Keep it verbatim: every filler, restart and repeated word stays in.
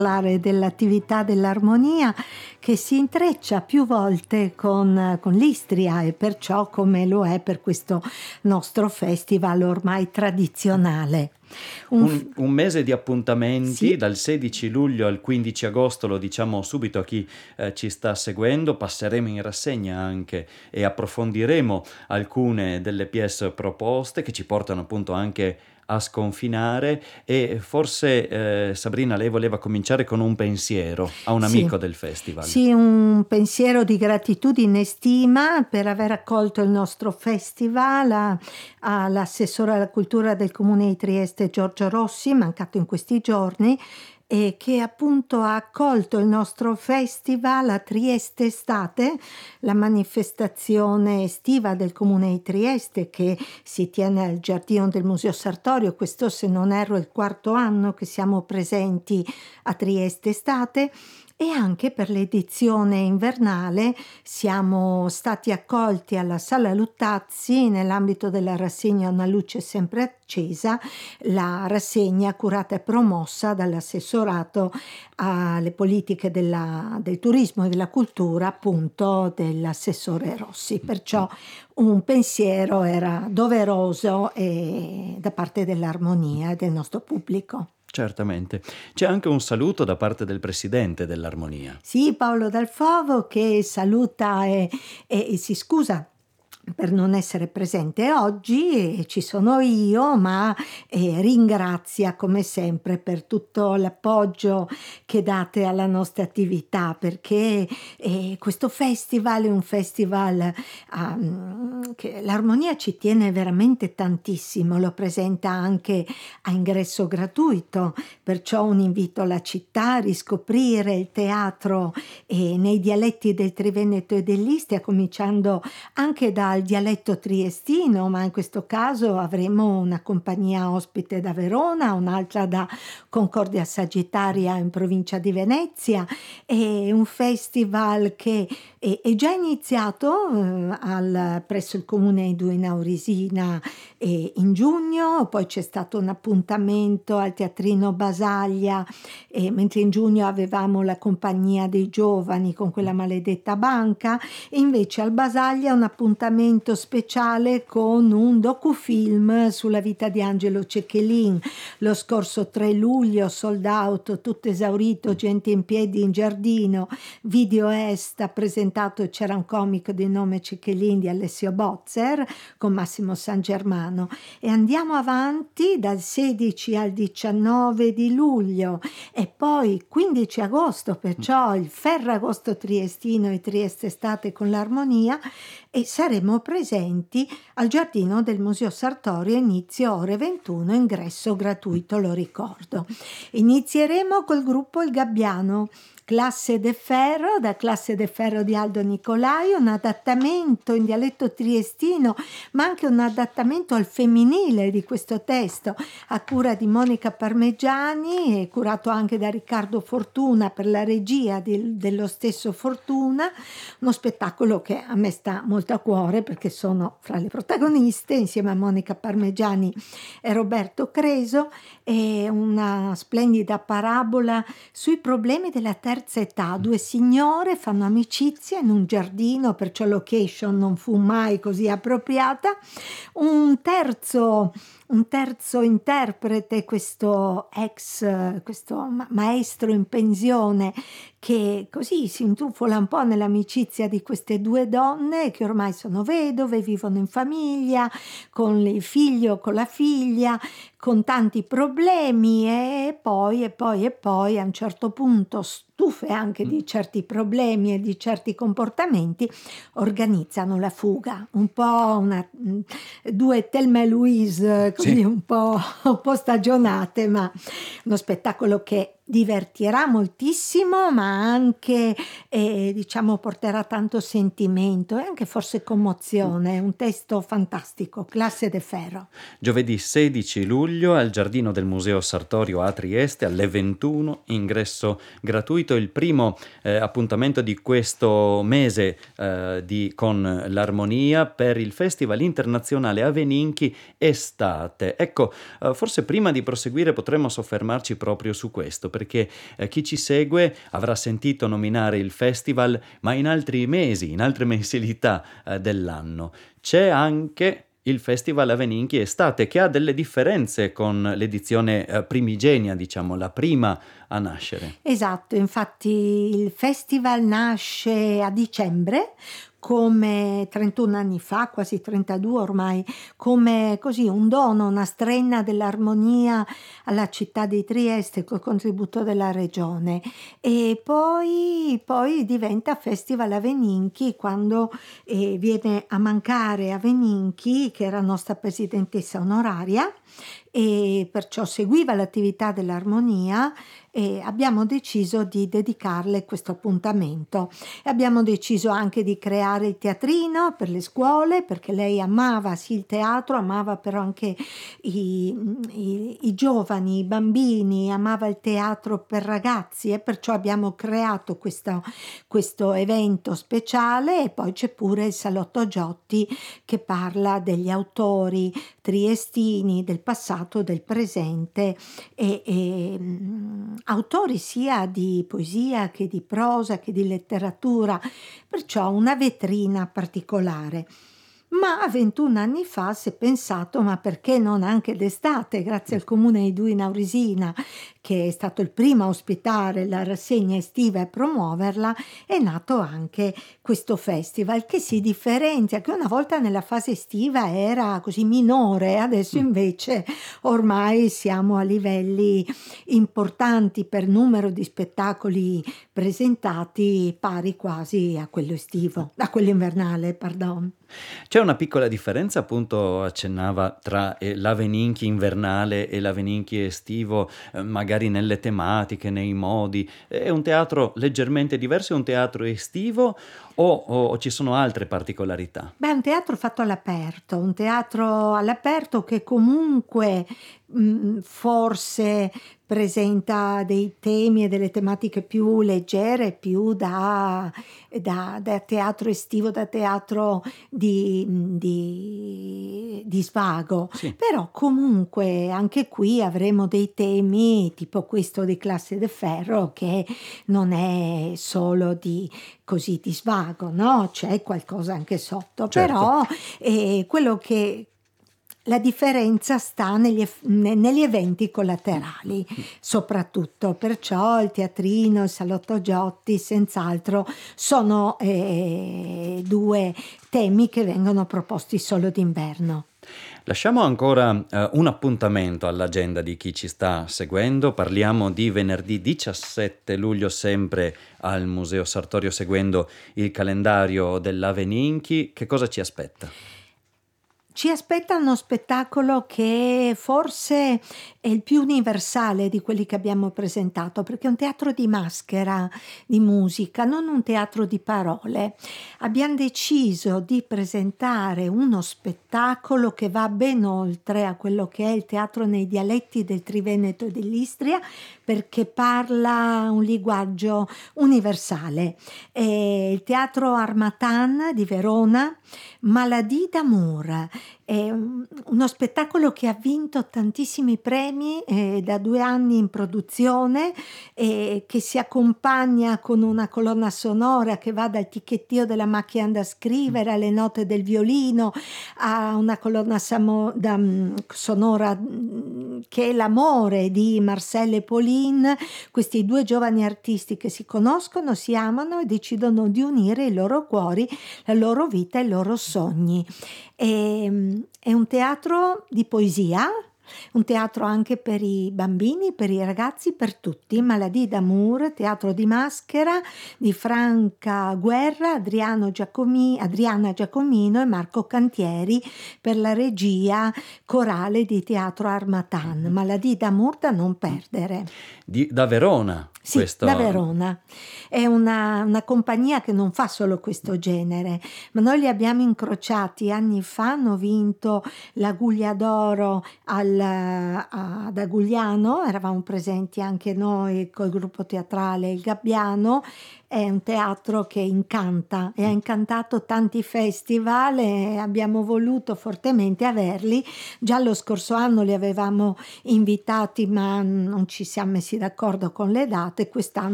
parlare dell'attività dell'armonia che si intreccia più volte con, con l'Istria e perciò come lo è per questo nostro festival ormai tradizionale. Un, un, un mese di appuntamenti, sì? Dal sedici luglio al quindici agosto, lo diciamo subito a chi eh, ci sta seguendo, passeremo in rassegna anche e approfondiremo alcune delle pièce proposte che ci portano appunto anche a sconfinare e forse eh, Sabrina, lei voleva cominciare con un pensiero a un Sì. amico del festival. Sì, un pensiero di gratitudine e stima per aver accolto il nostro festival a, all'assessore alla cultura del Comune di Trieste Giorgio Rossi, mancato in questi giorni, e che appunto ha accolto il nostro festival a Trieste Estate, la manifestazione estiva del Comune di Trieste che si tiene al giardino del Museo Sartorio. Questo, se non erro, è il quarto anno che siamo presenti a Trieste Estate. E anche per l'edizione invernale siamo stati accolti alla Sala Luttazzi nell'ambito della rassegna Una luce sempre accesa, la rassegna curata e promossa dall'assessorato alle politiche della, del turismo e della cultura, appunto dell'assessore Rossi. Perciò un pensiero era doveroso e da parte dell'armonia e del nostro pubblico. Certamente. C'è anche un saluto da parte del presidente dell'Armonia. Sì, Paolo Dal Fovo, che saluta e, e, e si scusa per non essere presente oggi, e ci sono io, ma eh, ringrazia come sempre per tutto l'appoggio che date alla nostra attività, perché eh, questo festival è un festival um, che l'Armonia ci tiene veramente tantissimo, lo presenta anche a ingresso gratuito, perciò un invito alla città a riscoprire il teatro eh, nei dialetti del Triveneto e dell'Istria, cominciando anche dal dialetto triestino, ma in questo caso avremo una compagnia ospite da Verona, un'altra da Concordia Sagittaria in provincia di Venezia, e un festival che è, è già iniziato eh, al, presso il comune di Duina-Aurisina eh, in giugno, poi c'è stato un appuntamento al Teatrino Basaglia, eh, mentre in giugno avevamo la compagnia dei giovani con quella maledetta banca, e invece al Basaglia un appuntamento speciale con un docufilm sulla vita di Angelo Cecchelin. Lo scorso tre luglio, sold out, tutto esaurito, gente in piedi in giardino, video est, ha presentato, c'era un comico di nome Cecchelin di Alessio Bozzer con Massimo San Germano. E andiamo avanti dal sedici al diciannove di luglio e poi quindici agosto, perciò il Ferragosto triestino e Trieste Estate con l'Armonia, e saremo presenti al giardino del Museo Sartorio, inizio ore ventuno, ingresso gratuito, lo ricordo. Inizieremo col gruppo Il Gabbiano, Classe de Ferro, da Classe de Ferro di Aldo Nicolai, un adattamento in dialetto triestino, ma anche un adattamento al femminile di questo testo, a cura di Monica Parmegiani e curato anche da Riccardo Fortuna per la regia di, dello stesso Fortuna, uno spettacolo che a me sta molto a cuore perché sono fra le protagoniste insieme a Monica Parmegiani e Roberto Creso, e una splendida parabola sui problemi della terza età. Due signore fanno amicizia in un giardino, perciò location non fu mai così appropriata. Un terzo un terzo interprete, questo ex, questo maestro in pensione, che così si intrufola un po' nell'amicizia di queste due donne che ormai sono vedove, vivono in famiglia, con il figlio, con la figlia, con tanti problemi, e poi, e poi, e poi a un certo punto, stufe anche di certi problemi e di certi comportamenti, organizzano la fuga, un po' una, due Thelma e Louise, così sì. un po', un po' stagionate, ma uno spettacolo che divertirà moltissimo, ma anche eh, diciamo porterà tanto sentimento e anche forse commozione. Un testo fantastico, Classe de Ferro. Giovedì sedici luglio al giardino del Museo Sartorio a Trieste alle ventuno, ingresso gratuito, il primo eh, appuntamento di questo mese eh, di, con l'Armonia per il Festival Internazionale Aveninchi Estate. Ecco, eh, forse prima di proseguire potremmo soffermarci proprio su questo, perché eh, chi ci segue avrà sentito nominare il festival, ma in altri mesi, in altre mensilità eh, dell'anno. C'è anche il Festival Aveninchi Estate, che ha delle differenze con l'edizione eh, primigenia, diciamo, la prima a nascere. Esatto, infatti il festival nasce a dicembre come trentuno anni fa, quasi trentadue ormai, come così un dono, una strenna dell'armonia alla città di Trieste col contributo della regione, e poi, poi diventa Festival Aveninchi quando eh, viene a mancare Aveninchi, che era nostra presidentessa onoraria, e perciò seguiva l'attività dell'armonia, e abbiamo deciso di dedicarle questo appuntamento. E abbiamo deciso anche di creare il teatrino per le scuole, perché lei amava sì il teatro, amava però anche i, i, i giovani, i bambini, amava il teatro per ragazzi, e perciò abbiamo creato questo, questo evento speciale. E poi c'è pure il Salotto Giotti, che parla degli autori triestini del passato, del presente, e, e mh, autori sia di poesia che di prosa che di letteratura, perciò una vetrina particolare. Ma ventuno anni fa si è pensato, ma perché non anche d'estate, grazie al comune di Duino-Aurisina, che è stato il primo a ospitare la rassegna estiva e promuoverla, è nato anche questo festival, che si differenzia, che una volta nella fase estiva era così minore, adesso invece ormai siamo a livelli importanti per numero di spettacoli presentati, pari quasi a quello estivo, a quello invernale, pardon. C'è una piccola differenza, appunto accennava, tra eh, l'Aveninchi invernale e l'Aveninchi estivo, eh, magari nelle tematiche, nei modi. È un teatro leggermente diverso, è un teatro estivo o, o- o ci sono altre particolarità? Beh, è un teatro fatto all'aperto, un teatro all'aperto che comunque mh, forse presenta dei temi e delle tematiche più leggere, più da, da- da teatro estivo, da teatro di, di- di svago. Sì. Però comunque anche qui avremo dei temi tipo questo di Classe de Ferro, che non è solo di così di svago, no? C'è qualcosa anche sotto, Certo. però eh, quello che la differenza sta negli, eff- ne- negli eventi collaterali, soprattutto, perciò il teatrino, il Salotto Giotti, senz'altro sono eh, due temi che vengono proposti solo d'inverno. Lasciamo ancora eh, un appuntamento all'agenda di chi ci sta seguendo. Parliamo di venerdì diciassette luglio, sempre al Museo Sartorio, seguendo il calendario dell'Aveninchi. Che cosa ci aspetta? Ci aspetta uno spettacolo che forse è il più universale di quelli che abbiamo presentato, perché è un teatro di maschera, di musica, non un teatro di parole. Abbiamo deciso di presentare uno spettacolo che va ben oltre a quello che è il teatro nei dialetti del Triveneto e dell'Istria, perché parla un linguaggio universale. È il teatro Harmattan di Verona, Maladie d'amour. È un- uno spettacolo che ha vinto tantissimi premi, eh, da due anni in produzione, e che si accompagna con una colonna sonora che va dal ticchettio della macchina da scrivere alle note del violino, a una colonna samo- da- mm, sonora mm, che è l'amore di Marcel e Pauline, questi due giovani artisti che si conoscono, si amano e decidono di unire i loro cuori, la loro vita e i loro sogni. E, è un teatro di poesia, un teatro anche per i bambini, per i ragazzi, per tutti. Maladie d'amour, teatro di maschera di Franca Guerra, Adriano Giacomi, Adriana Giacomino e Marco Cantieri, per la regia corale di Teatro Harmattan. Maladie d'amour da non perdere. Di- da Verona, Sì, questo. da Verona. È una, una compagnia che non fa solo questo genere, ma noi li abbiamo incrociati anni fa, hanno vinto la Guglia d'Oro al- ad Agugliano, eravamo presenti anche noi col gruppo teatrale Il Gabbiano, è un teatro che incanta e ha incantato tanti festival e abbiamo voluto fortemente averli. Già lo scorso anno li avevamo invitati, ma non ci siamo messi d'accordo con le date. Quest'anno